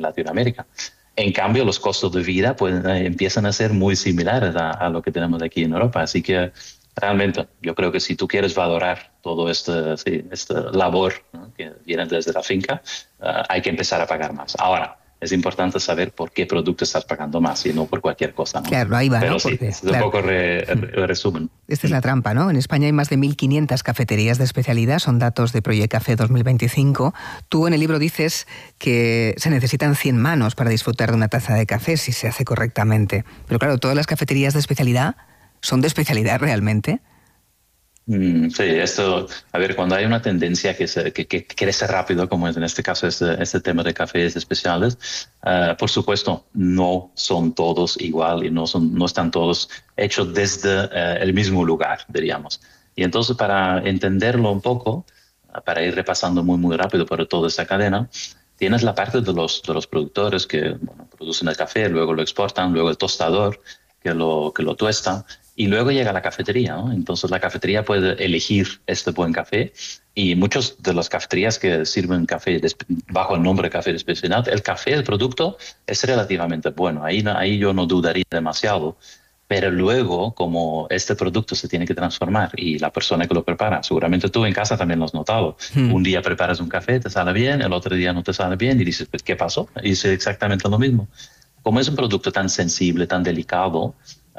Latinoamérica. En cambio, los costos de vida pues, empiezan a ser muy similares a lo que tenemos aquí en Europa. Así que realmente yo creo que si tú quieres valorar todo esta labor, ¿no?, que viene desde la finca, hay que empezar a pagar más. Ahora, es importante saber por qué producto estás pagando más y no por cualquier cosa, ¿no? Claro, ahí va, pero ¿no? sí, Porque, es un poco el resumen. Esta es la trampa, ¿no? En España hay más de 1.500 cafeterías de especialidad, son datos de Project Café 2025. Tú en el libro dices que se necesitan 100 manos para disfrutar de una taza de café si se hace correctamente. Pero claro, ¿todas las cafeterías de especialidad son de especialidad realmente? Sí, esto, a ver, cuando hay una tendencia que crece rápido, como es en este caso este tema de cafés especiales, por supuesto, no son todos igual y no están todos hechos desde el mismo lugar, diríamos. Y entonces, para entenderlo un poco, para ir repasando muy, muy rápido por toda esta cadena, tienes la parte de los productores que producen el café, luego lo exportan, luego el tostador que lo tuesta, y luego llega la cafetería, ¿no? Entonces la cafetería puede elegir este buen café y muchas de las cafeterías que sirven café bajo el nombre de café de especialidad, el café, el producto, es relativamente bueno. Ahí yo no dudaría demasiado. Pero luego, como este producto se tiene que transformar y la persona que lo prepara, seguramente tú en casa también lo has notado. Un día preparas un café, te sale bien, el otro día no te sale bien y dices, pues, ¿qué pasó? Y es exactamente lo mismo. Como es un producto tan sensible, tan delicado,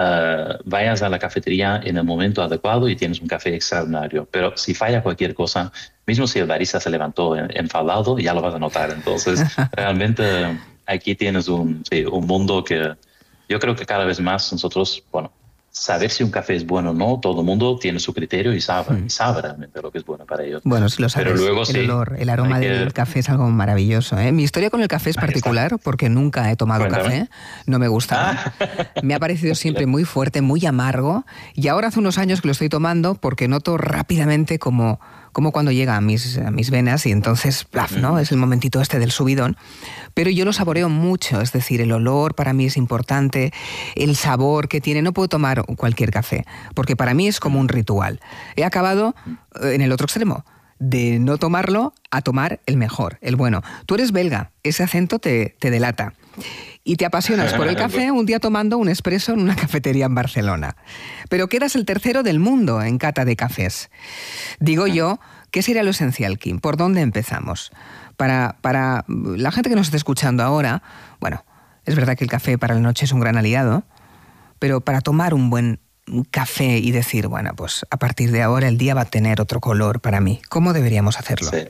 vayas a la cafetería en el momento adecuado y tienes un café extraordinario. Pero si falla cualquier cosa, mismo si el barista se levantó enfadado, ya lo vas a notar. Entonces, realmente aquí tienes un mundo que yo creo que cada vez más nosotros, saber si un café es bueno o no, todo el mundo tiene su criterio y sabe realmente lo que es bueno para ellos. Bueno, si lo sabes, pero luego, el olor, el aroma del café es algo maravilloso, ¿eh? Mi historia con el café es particular porque nunca he tomado café, no me gusta. Me ha parecido siempre muy fuerte, muy amargo, y ahora hace unos años que lo estoy tomando porque noto rápidamente como cuando llega a mis venas y entonces, ¡plaf!, ¿no? Es el momentito este del subidón. Pero yo lo saboreo mucho, es decir, el olor para mí es importante, el sabor que tiene. No puedo tomar cualquier café, porque para mí es como un ritual. He acabado en el otro extremo, de no tomarlo a tomar el mejor, el bueno. Tú eres belga, ese acento te delata. Y te apasionas por el café un día tomando un espresso en una cafetería en Barcelona. Pero quedas el tercero del mundo en cata de cafés. Digo yo, ¿qué sería lo esencial, Quim? ¿Por dónde empezamos? Para la gente que nos está escuchando ahora, bueno, es verdad que el café para la noche es un gran aliado, pero para tomar un buen café y decir, bueno, pues a partir de ahora el día va a tener otro color para mí, ¿cómo deberíamos hacerlo? Sí.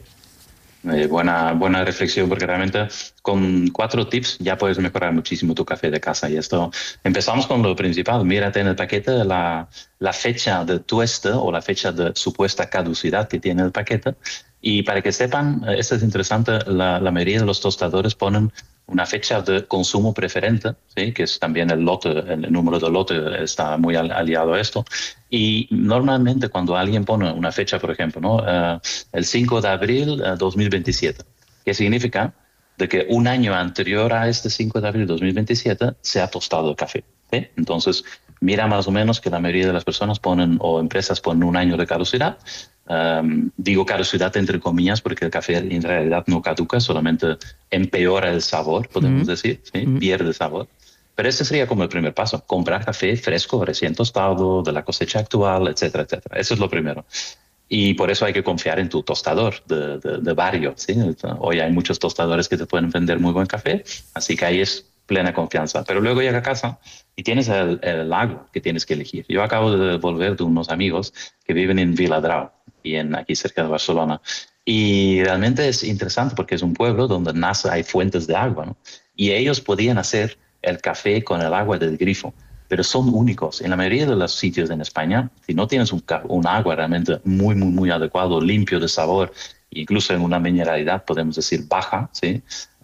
Buena reflexión, porque realmente con 4 tips ya puedes mejorar muchísimo tu café de casa. Y esto, empezamos con lo principal. Mírate en el paquete la fecha de tueste o la fecha de supuesta caducidad que tiene el paquete. Y para que sepan, esto es interesante, la mayoría de los tostadores ponen una fecha de consumo preferente, ¿sí?, que es también el lote, el número de lote está muy aliado a esto. Y normalmente cuando alguien pone una fecha, por ejemplo, ¿no?, el 5 de abril de 2027, ¿qué significa? De que un año anterior a este 5 de abril de 2027 se ha tostado el café, ¿sí? Entonces, mira más o menos que la mayoría de las personas ponen, o empresas ponen, un año de caducidad. Digo caducidad entre comillas porque el café en realidad no caduca, solamente empeora el sabor, podemos decir, ¿sí? Pierde sabor. Pero este sería como el primer paso: comprar café fresco, recién tostado, de la cosecha actual, etcétera, etcétera. Eso es lo primero. Y por eso hay que confiar en tu tostador de barrio, ¿sí? Hoy hay muchos tostadores que te pueden vender muy buen café, así que ahí es plena confianza. Pero luego llega a casa y tienes el agua que tienes que elegir. Yo acabo de volver de unos amigos que viven en Viladrau, y aquí cerca de Barcelona. Y realmente es interesante porque es un pueblo donde hay fuentes de agua, ¿no? Y ellos podían hacer el café con el agua del grifo, pero son únicos. En la mayoría de los sitios en España, si no tienes un agua realmente muy, muy, muy adecuado, limpio de sabor, incluso en una mineralidad, podemos decir, baja, ¿sí?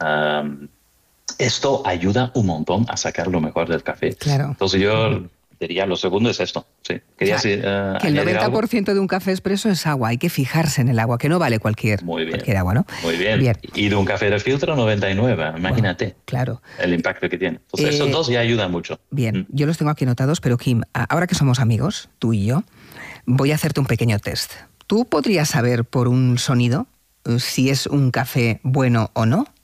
Esto ayuda un montón a sacar lo mejor del café. Claro. Entonces yo diría, lo segundo es esto. Sí. Que el 90% de un café expreso es agua. Hay que fijarse en el agua, que no vale cualquier agua, ¿no? Muy bien. Y de un café de filtro, 99. Imagínate. Wow, claro. El impacto que tiene. Entonces, estos dos ya ayudan mucho. Bien, yo los tengo aquí anotados, pero Quim, ahora que somos amigos, tú y yo, voy a hacerte un pequeño test. ¿Tú podrías saber por un sonido si es un café bueno o no?